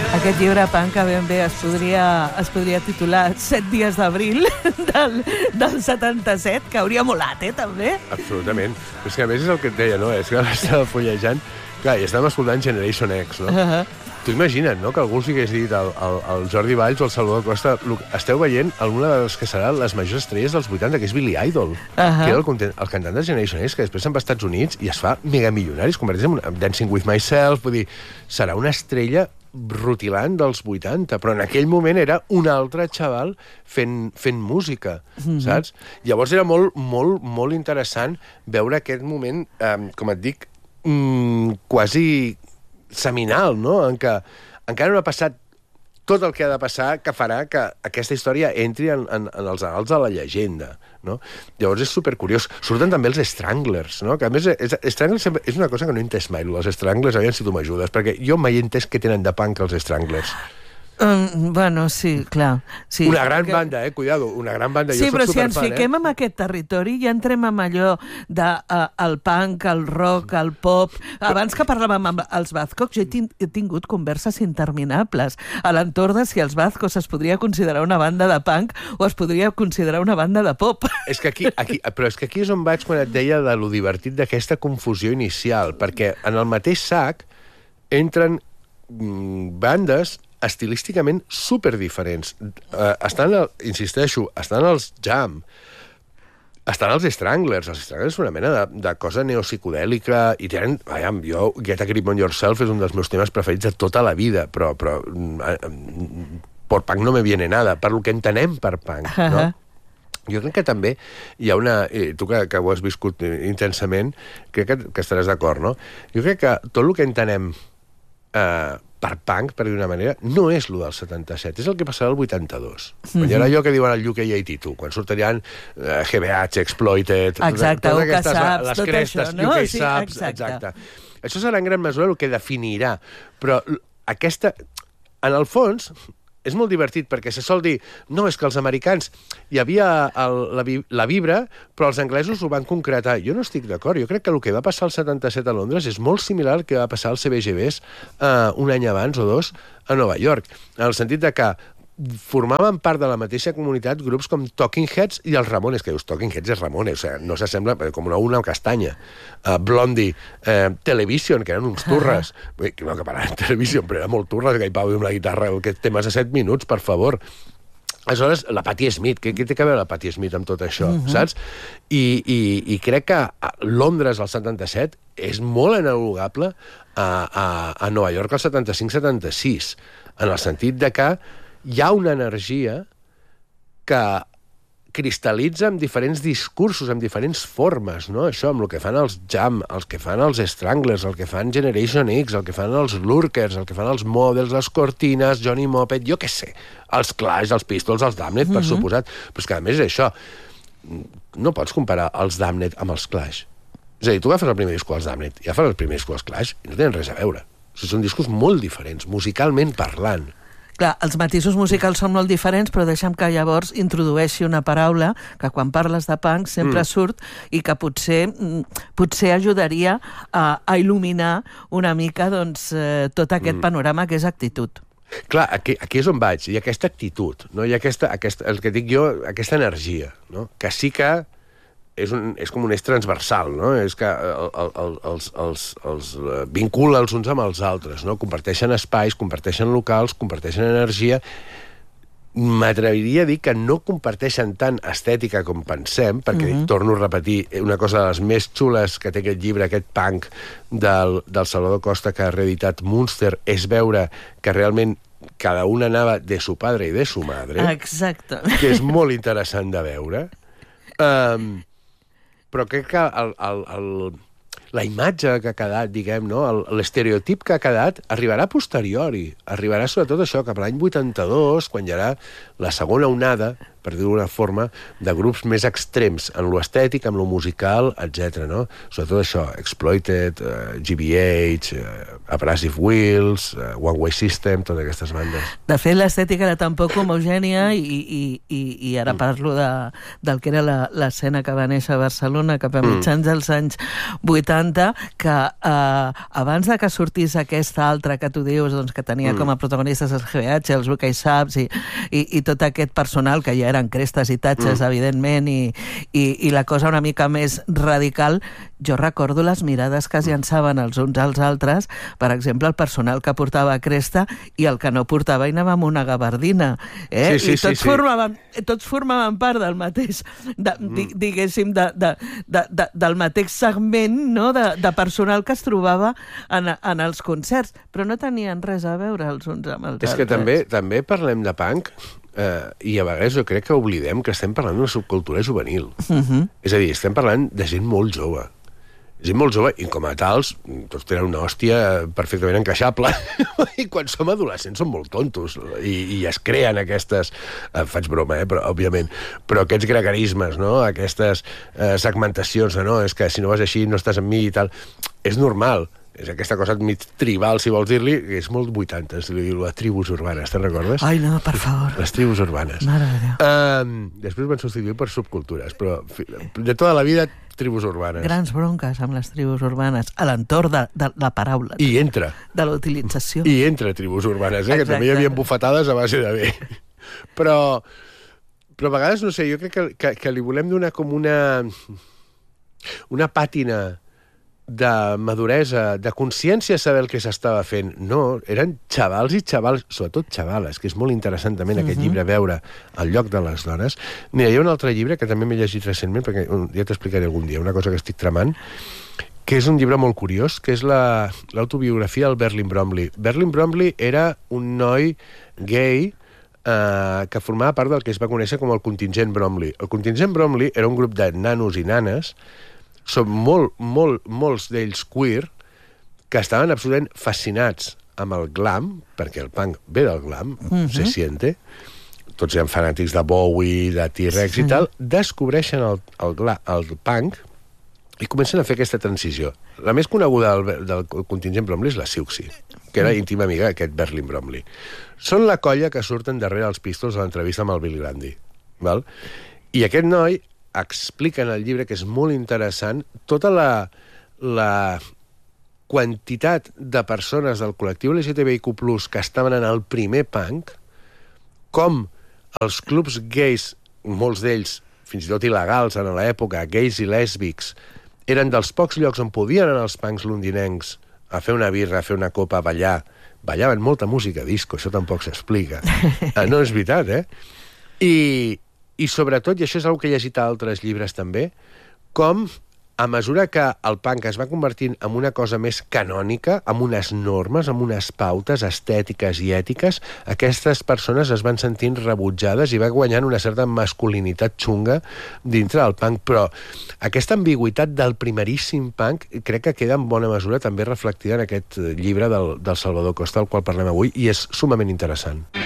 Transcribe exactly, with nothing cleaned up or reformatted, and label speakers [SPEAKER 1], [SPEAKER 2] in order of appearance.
[SPEAKER 1] Aquest llibre punk que ben bé es podria, es podria titular Set dies d'abril del, del setanta-set, que hauria molat, eh, també?
[SPEAKER 2] Absolutament. Però és que a més és el que et deia, no? És que l'estava fullejant. Clar, i estàvem escoltant Generation X, no? Uh-huh. Tu imagina't, no?, que algú els hagués dit al, al, al Jordi Valls o al Salvador Costa: esteu veient alguna de les que seran les majors estrelles dels vuitanta, que és Billy Idol, uh-huh. que era el, content, el cantant de Generation X, que després se'n va als Estats Units i es fa megamilionari, es converteix en, en Dancing with Myself, vull dir, serà una estrella rutilant dels vuitanta, però en aquell moment era un altre xaval fent, fent música, mm-hmm. saps? Llavors era molt, molt, molt interessant veure aquest moment, eh, com et dic, mm, quasi seminal, no?, en què encara no ha passat tot el que ha de passar, que farà que aquesta història entri en, en, en els annals de la llegenda, no? Llavors és supercuriós. Surten també els Stranglers, no? Que a més, és, Stranglers és una cosa que no he entès mai, els Stranglers, aviam si tu m'ajudes, perquè jo mai he entès què tenen de punk els Stranglers.
[SPEAKER 1] Um, bueno, sí, clar. Sí,
[SPEAKER 2] una gran
[SPEAKER 1] que...
[SPEAKER 2] banda, eh? Cuidado, una gran banda.
[SPEAKER 1] Sí,
[SPEAKER 2] jo
[SPEAKER 1] però si ens
[SPEAKER 2] superfan,
[SPEAKER 1] fiquem
[SPEAKER 2] eh?
[SPEAKER 1] en aquest territori ja entrem amb allò de uh, el punk, el rock, el pop. Abans que parlàvem amb els Vazcos, jo he, tin he tingut converses interminables a l'entorn de si els Vazcos es podria considerar una banda de punk o es podria considerar una banda de pop.
[SPEAKER 2] És que aquí, aquí, però és que aquí és on vaig quan et deia de lo divertit d'aquesta confusió inicial, perquè en el mateix sac entren mm, bandes estilísticament superdiferents. Uh, estan, el, insisteixo, estan els Jam, estan els Stranglers. Els Stranglers són una mena de, de cosa neopsicodèlica i tenen, veiem, jo, Get a Grip on Yourself és un dels meus temes preferits de tota la vida, però, però uh, por punk no me viene nada, per lo que entenem per punk, no? Uh-huh. Jo crec que també hi ha una... Eh, tu que, que ho has viscut intensament, crec que, que estaràs d'acord, no? Jo crec que tot el que entenem eh, per punk, per dir una manera, no és el del setanta-set, és el que passarà el vuitanta-dos. Mm-hmm. Quan hi ha allò que diuen el U K eighty-two, quan sortiran uh, G B H, Exploited...
[SPEAKER 1] Exacte, U K Subs,
[SPEAKER 2] les
[SPEAKER 1] tot
[SPEAKER 2] crestes,
[SPEAKER 1] això, no?
[SPEAKER 2] U K
[SPEAKER 1] Sí,
[SPEAKER 2] Subs,
[SPEAKER 1] exacte.
[SPEAKER 2] exacte. Això serà en gran mesura el que definirà, però aquesta... En el fons, és molt divertit, perquè se sol dir no, és que els americans hi havia el, la, la vibra, però els anglesos ho van concretar. Jo no estic d'acord. Jo crec que el que va passar al setanta-set a Londres és molt similar al que va passar al C B G Bs eh, un any abans o dos a Nova York, en el sentit de que formaven part de la mateixa comunitat grups com Talking Heads i els Ramones, que dius, Talking Heads és Ramones, o sigui, no s'assembla com una una castanya. Uh, Blondie, uh, Television, que eren uns turres. Uh -huh. No, que paraven Television, però era molt turres, que hi Pau amb la guitarra, aquest temes de set minuts, per favor. Aleshores, la Patti Smith, què, què té que veure la Patti Smith amb tot això, uh -huh. saps? I, i, I crec que a Londres al setanta-set és molt analogable a, a, a Nova York al setanta-cinc setanta-sis, en el sentit de que hi ha una energia que cristal·litza amb diferents discursos, amb diferents formes, no? Això, amb el que fan els Jam, els que fan els Stranglers, el que fan Generation X, el que fan els Lurkers, el que fan els Models, les Cortines, Johnny Moped, jo què sé, els Clash, els Pistols, els Damned, per mm-hmm. suposat. Però és que, a més, és això. No pots comparar els Damned amb els Clash. És a dir, tu agafes el primer disco dels Damned i agafes el primer disco dels Clash i no tenen res a veure. O sigui, són discos molt diferents, musicalment parlant.
[SPEAKER 1] Clar, els matisos musicals són molt diferents, però deixa'm que llavors introdueixi una paraula que quan parles de punk sempre mm. surt i que potser, potser ajudaria a, a il·luminar una mica doncs, eh, tot aquest mm. panorama que és actitud.
[SPEAKER 2] Clar, aquí, aquí és on vaig, hi ha aquesta actitud, no? Hi ha aquesta, aquesta, el que dic jo, aquesta energia, no? Que sí que és, un, és com un eix transversal, no? És que el, el, els, els, els vincula els uns amb els altres, no? Comparteixen espais, comparteixen locals, comparteixen energia. M'atreviria a dir que no comparteixen tant estètica com pensem, perquè, mm-hmm. torno a repetir, una cosa de les més xules que té aquest llibre, aquest punk del, del Salvador Costa que ha reeditat Munster, és veure que realment cada una anava de su padre i de su madre.
[SPEAKER 1] Exacte.
[SPEAKER 2] Que és molt interessant de veure. Um, però crec que el, el, el, la imatge que ha quedat, diguem, no? L'estereotip que ha quedat arribarà a posteriori. Arribarà sobretot això, cap a l'any vuitanta-dos, quan hi haurà la segona onada, per dir-ho d'una forma, de grups més extrems en lo estètic, en lo musical, etcètera. No? Sobretot això, Exploited, uh, G B H, uh, Abrasive Wheels, uh, One Way System, totes aquestes bandes.
[SPEAKER 1] De fet, l'estètica era tan poc homogènia i, i, i, i ara parlo de, del que era l'escena que va néixer a Barcelona cap a mitjans mm. dels anys vuitanta, que eh, abans de que sortís aquesta altra que tu dius, doncs, que tenia mm. com a protagonistes els G B H, els B K Subs i, i, i tot aquest personal, que ja eren crestes i tatxes, mm. evidentment, i, i, i la cosa una mica més radical, jo recordo les mirades que es llançaven els uns als altres, per exemple, el personal que portava cresta i el que no portava i anava amb una gabardina. Eh?
[SPEAKER 2] Sí, sí,
[SPEAKER 1] I tots,
[SPEAKER 2] sí, sí.
[SPEAKER 1] formaven, tots formaven part del mateix, de, mm. diguéssim, de, de, de, de, del mateix segment, no? de, de personal que es trobava en, en els concerts, però no tenien res a veure els uns amb els
[SPEAKER 2] És
[SPEAKER 1] altres.
[SPEAKER 2] que també, també parlem de punk, eh, i a vegades jo crec que oblidem que estem parlant d'una subcultura juvenil. Uh -huh. És a dir, estem parlant de gent molt jove. Gent molt jove, i com a tals, tots tenen una hòstia perfectament encaixable. I quan som adolescents som molt tontos, i, i es creen aquestes... Eh, faig broma, eh, però, òbviament. Però aquests gregarismes, no? Aquestes eh, segmentacions de no, és que si no vas així no estàs amb mi i tal. És normal. És aquesta cosa mig tribal, si vols dir-li, que és molt vuitantes, les tribus urbanes, te'n recordes?
[SPEAKER 1] Ai, no, per favor.
[SPEAKER 2] Les tribus urbanes.
[SPEAKER 1] Mare de Déu.
[SPEAKER 2] Um, després van substituir per subcultures, però de tota la vida, tribus urbanes.
[SPEAKER 1] Grans bronques amb les tribus urbanes, a l'entorn de, de la paraula.
[SPEAKER 2] I entra.
[SPEAKER 1] De la utilització.
[SPEAKER 2] I entra tribus urbanes, eh? Exacte. Que també hi havia bufetades a base de bé. Però, però a vegades, no sé, jo crec que, que, que li volem donar com una, una pàtina de maduresa, de consciència a saber el que s'estava fent. No, eren xavals i xavals, sobretot xavales, que és molt interessant també en aquest uh -huh. llibre veure el lloc de les dones. Mira, hi ha un altre llibre que també m'he llegit recentment, perquè ja t'explicaré algun dia, una cosa que estic tramant, que és un llibre molt curiós, que és l'autobiografia la, del Berlin Bromley. Berlin Bromley era un noi gay eh, que formava part del que es va conèixer com el contingent Bromley. El contingent Bromley era un grup de nanos i nanes, són molt, molt, molts d'ells queer, que estaven absolutament fascinats amb el glam, perquè el punk ve del glam, uh-huh. se siente, tots eren fanàtics de Bowie, de T-Rex sí. i tal, descobreixen el, el, gla, el punk i comencen a fer aquesta transició. La més coneguda del, del contingent Bromley és la Siouxsie, que era íntima amiga d'aquest Berlin Bromley. Són la colla que surten darrere els Pistols a l'entrevista amb el Billy Grundy. Val? I aquest noi explica en el llibre, que és molt interessant, tota la, la quantitat de persones del col·lectiu L G T B I Q plus, que estaven en el primer punk, com els clubs gais, molts d'ells fins i tot il·legals en l'època, gais i lèsbics, eren dels pocs llocs on podien anar els punks londinencs a fer una birra, a fer una copa, a ballar. Ballaven molta música disco, això tampoc s'explica. No és veritat, eh? I... I sobretot, i això és una que he llegit a altres llibres també, com a mesura que el punk es va convertint en una cosa més canònica, amb unes normes, amb unes pautes estètiques i ètiques, aquestes persones es van sentint rebutjades i va guanyant una certa masculinitat xunga dintre del punk. Però aquesta ambigüitat del primeríssim punk crec que queda en bona mesura també reflectida en aquest llibre del, del Salvador Costa, al qual parlem avui, i és sumament interessant.